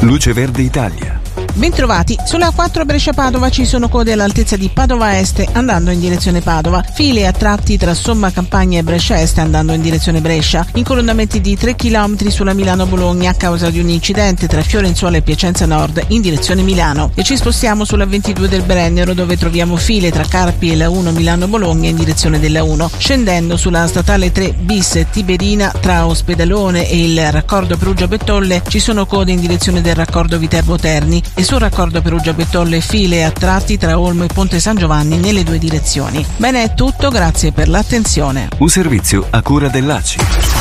Luce Verde Italia. Bentrovati, sulla A4 Brescia-Padova ci sono code all'altezza di Padova Est andando in direzione Padova, file a tratti tra Somma Campagna e Brescia Est andando in direzione Brescia, incolonnamenti di 3 km sulla Milano-Bologna a causa di un incidente tra Fiorenzuola e Piacenza Nord in direzione Milano, e ci spostiamo sulla 22 del Brennero dove troviamo file tra Carpi e la 1 Milano-Bologna in direzione della 1, scendendo sulla statale 3 bis Tiberina tra Ospedalone e il raccordo Perugia-Bettolle ci sono code in direzione del raccordo Viterbo-Terni e sul raccordo Perugia-Bettolle file a tratti tra Olmo e Ponte San Giovanni nelle due direzioni. Bene, è tutto, grazie per l'attenzione. Un servizio a cura dell'ACI.